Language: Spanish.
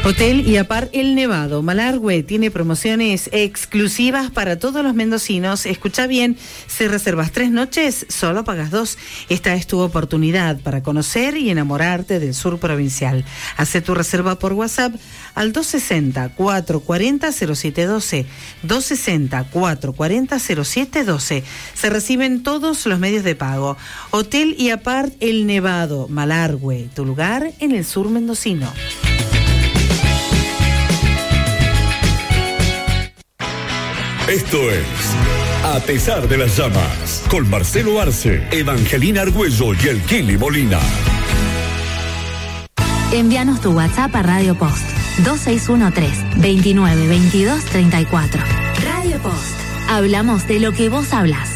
Hotel y Apart El Nevado, Malargüe, tiene promociones exclusivas para todos los mendocinos. Escucha bien, si reservas 3 noches, solo pagas 2. Esta es tu oportunidad para conocer y enamorarte del sur provincial. Hace tu reserva por WhatsApp al 260-440-0712. 260-440-0712. Se reciben todos los medios de pago. Hotel y Apart El Nevado, Malargüe, tu lugar en el sur mendocino. Esto es A Pesar de las Llamas, con Marcelo Arce, Evangelina Argüello y el Kili Molina. Envíanos tu WhatsApp a Radio Post 2613-292234. Radio Post. Hablamos de lo que vos hablas.